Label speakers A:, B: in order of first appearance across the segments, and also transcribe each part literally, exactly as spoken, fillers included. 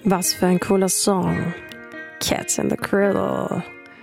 A: Was für ein cooler Song. Cats in the Cradle.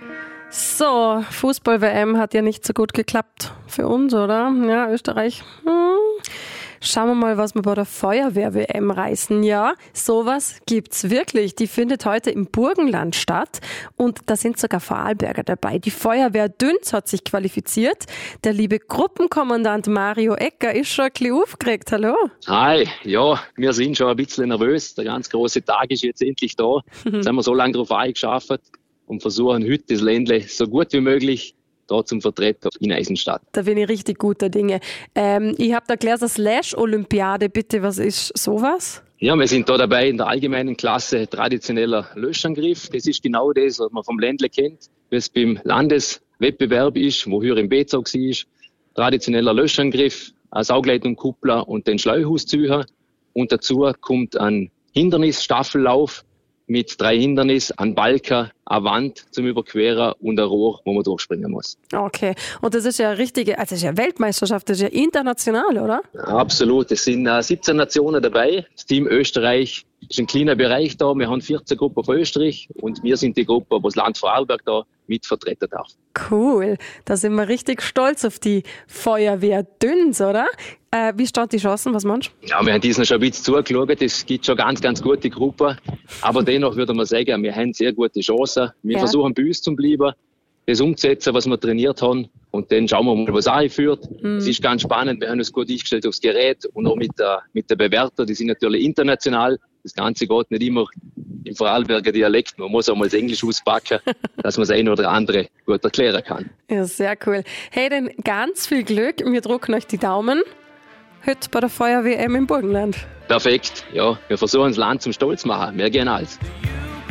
A: So, Fußball-W M hat ja nicht so gut geklappt für uns, oder? Ja, Österreich. Hm. Schauen wir mal, was wir bei der Feuerwehr-W M reißen. Ja, sowas gibt's wirklich. Die findet heute im Burgenland statt und da sind sogar Vorarlberger dabei. Die Feuerwehr Dünz hat sich qualifiziert. Der liebe Gruppenkommandant Mario Ecker ist schon ein bisschen aufgeregt. Hallo.
B: Hi, ja, wir sind schon ein bisschen nervös. Der ganz große Tag ist jetzt endlich da. Jetzt haben wir so lange darauf eingeschafft und versuchen heute das Ländle so gut wie möglich da zum Vertreter in Eisenstadt.
A: Da bin ich richtig guter Dinge. Ähm, ich habe da gelesen, Slash-Olympiade. Bitte, was ist sowas?
B: Ja, wir sind da dabei in der allgemeinen Klasse traditioneller Löschangriff. Das ist genau das, was man vom Ländle kennt, wie es beim Landeswettbewerb ist, wo hier im Bezirk war. Traditioneller Löschangriff, eine Saugleitung, Kuppler und den Schleuhuszücher. Und dazu kommt ein Hindernisstaffellauf mit drei Hindernissen, ein Balken, eine Wand zum Überqueren und ein Rohr, wo man durchspringen muss.
A: Okay, und das ist ja eine richtige, also das ist ja Weltmeisterschaft, das ist ja international, oder?
B: Ja, absolut, es sind äh, siebzehn Nationen dabei. Das Team Österreich ist ein kleiner Bereich da. Wir haben vierzehn Gruppen von Österreich und wir sind die Gruppe, wo das Land Vorarlberg da mit vertreten darf.
A: Cool, da sind wir richtig stolz auf die Feuerwehr Dünz, oder? Äh, wie stehen die Chancen, was meinst du?
B: Ja, wir haben diesen schon ein bisschen zugeschaut. Es gibt schon ganz, ganz gute Gruppen. Aber dennoch würde man sagen, wir haben sehr gute Chancen. Wir
A: ja.
B: versuchen bei uns zu bleiben, das umzusetzen, was wir trainiert haben. Und dann schauen wir mal, was einführt. Mhm. Es ist ganz spannend. Wir haben uns gut eingestellt aufs Gerät und auch mit der, mit der Bewerter. Die sind natürlich international. Das Ganze geht nicht immer im Vorarlberger Dialekt. Man muss auch mal das Englisch auspacken, dass man das eine oder andere gut erklären kann.
A: Ja, sehr cool. Hey, dann ganz viel Glück. Wir drücken euch die Daumen. Heute bei der Feuer-W M im Burgenland.
B: Perfekt. Ja, wir versuchen das Land zum Stolz machen. Mehr gern als.